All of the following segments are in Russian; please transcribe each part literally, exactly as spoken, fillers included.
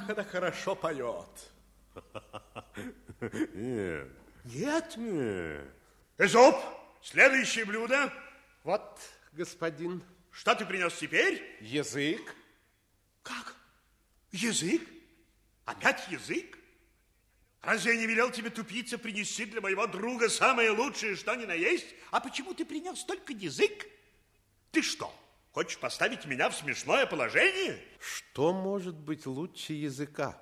Ах, это хорошо поет. Нет. Нет? Нет. Эзоп, следующее блюдо. Вот, господин. Что ты принес теперь? Язык. Как? Язык? Опять язык? Разве я не велел тебе, тупица, принести для моего друга самое лучшее, что ни на есть? А почему ты принес только язык? Ты что, хочешь поставить меня в смешное положение? Что может быть лучше языка?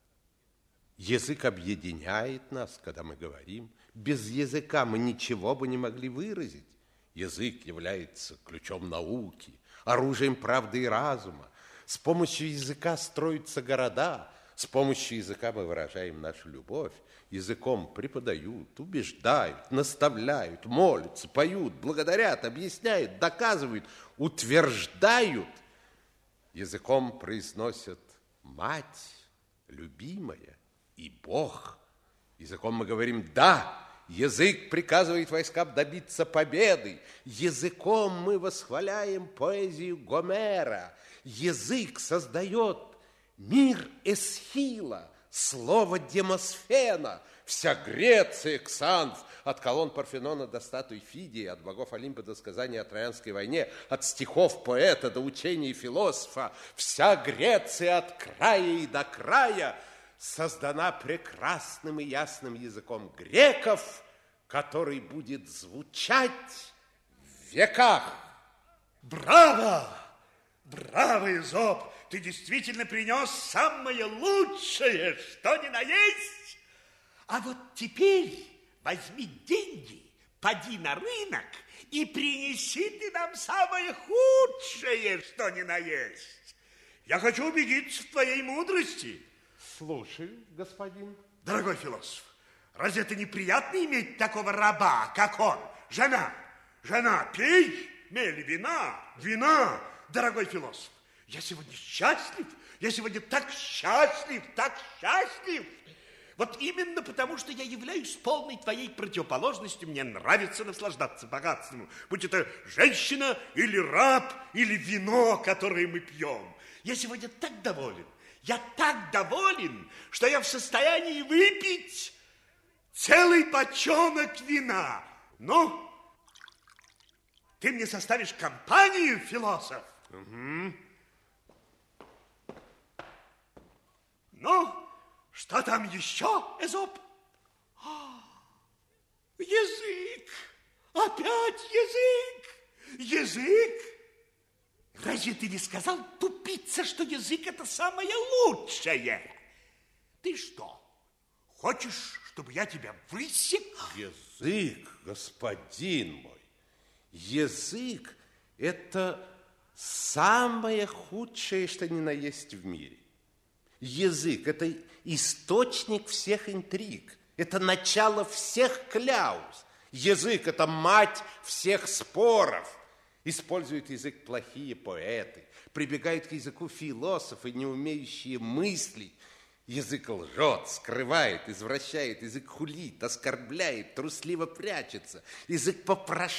Язык объединяет нас, когда мы говорим. Без языка мы ничего бы не могли выразить. Язык является ключом науки, оружием правды и разума. С помощью языка строятся города. С помощью языка мы выражаем нашу любовь. Языком преподают, убеждают, наставляют, молятся, поют, благодарят, объясняют, доказывают, утверждают. Языком произносят «мать», «любимая» и «Бог». Языком мы говорим «да». Язык приказывает войскам добиться победы. Языком мы восхваляем поэзию Гомера. Язык создает мир Эсхила, слово Демосфена. Вся Греция, Ксанф, от колонн Парфенона до статуи Фидии, от богов Олимпа до сказания о Троянской войне, от стихов поэта до учений философа, вся Греция от края и до края создана прекрасным и ясным языком греков, который будет звучать в веках. Браво! Браво, Эзоп! Ты действительно принес самое лучшее, что ни на есть. А вот теперь возьми деньги, поди на рынок и принеси ты нам самое худшее, что ни на есть. Я хочу убедиться в твоей мудрости. Слушаю, господин. Дорогой философ, разве это неприятно иметь такого раба, как он? Жена, жена, пей, мели, вина, вина. Дорогой философ, я сегодня счастлив, я сегодня так счастлив, так счастлив. Вот именно потому, что я являюсь полной твоей противоположностью, мне нравится наслаждаться богатством, будь это женщина или раб, или вино, которое мы пьем. Я сегодня так доволен, я так доволен, что я в состоянии выпить целый бочонок вина. Ну, ты мне составишь компанию, философ? Угу. Ну, что там еще, Эзоп? А, язык! Опять язык! Язык! Разве ты не сказал, тупица, что язык это самое лучшее? Ты что, хочешь, чтобы я тебя высек? Язык, господин мой, язык это самое худшее, что ни на есть в мире. Язык – это источник всех интриг, это начало всех кляуз. Язык – это мать всех споров. Используют язык плохие поэты, прибегают к языку философы, не умеющие мыслить. Язык лжет, скрывает, извращает, язык хулит, оскорбляет, трусливо прячется. Язык попрошает.